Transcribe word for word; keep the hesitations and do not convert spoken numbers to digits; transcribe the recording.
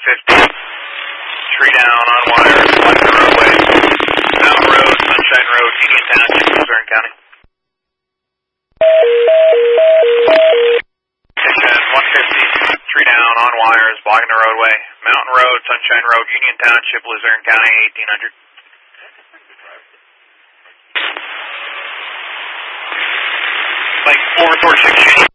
fifty. Tree down on wires, blocking the roadway. Mountain Road, Sunshine Road, Union Township, Luzerne County. Station one fifty. Tree down on wires, blocking the roadway. Mountain Road, Sunshine Road, Union Township, Luzerne County, eighteen hundred. Like four towards six.